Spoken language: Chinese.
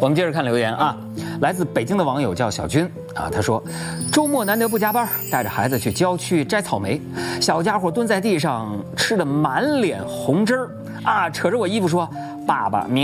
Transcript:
我们接着看留言啊，来自北京的网友叫小军啊，他说，周末难得不加班，带着孩子去郊区摘草莓，小家伙蹲在地上吃得满脸红汁儿啊，扯着我衣服说，爸爸